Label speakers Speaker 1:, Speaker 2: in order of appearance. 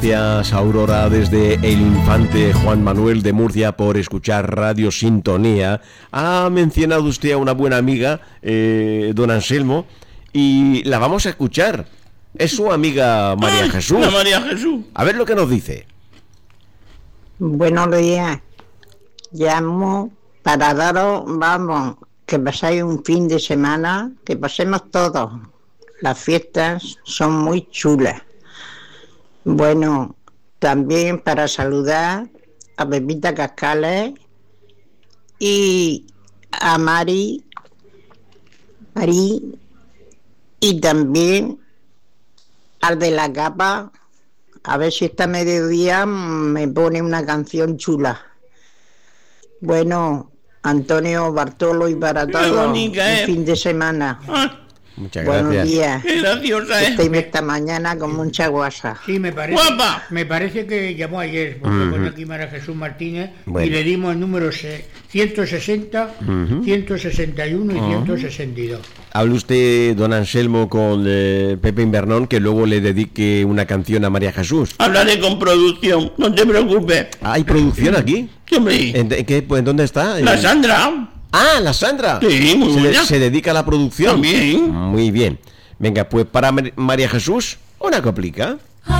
Speaker 1: Gracias, Aurora, desde el Infante Juan Manuel de Murcia por escuchar Radio Sintonía. Ha mencionado usted a una buena amiga, don Anselmo, y la vamos a escuchar. Es su amiga María Jesús.
Speaker 2: La María Jesús.
Speaker 1: A ver lo que nos dice.
Speaker 3: Buenos días. Llamo para daros, vamos, que pasáis un fin de semana, que pasemos todos. Las fiestas son muy chulas. Bueno, también para saludar a Pepita Cascales y a Mari, y también al de la capa, a ver si esta mediodía me pone una canción chula. Bueno, Antonio, Bartolo y para todos, un fin de semana.
Speaker 1: Muchas gracias.
Speaker 3: Buenos días.
Speaker 2: Qué graciosa,
Speaker 3: Estoy esta mañana con mucha guasa.
Speaker 4: Sí, me parece que llamó ayer, porque pone aquí María Jesús Martínez, y le dimos el número 160, 161 y 162.
Speaker 1: Hable usted, don Anselmo, con Pepe Invernón, que luego le dedique una canción a María Jesús.
Speaker 2: Hablaré con producción, no te preocupes.
Speaker 1: ¿Hay producción aquí?
Speaker 2: Sí, hombre.
Speaker 1: ¿En dónde está?
Speaker 2: La Sandra.
Speaker 1: Ah, la Sandra.
Speaker 2: Sí, muy buena.
Speaker 1: Se dedica a la producción.
Speaker 2: También.
Speaker 1: Muy bien. Venga, pues para María Jesús, una coplica.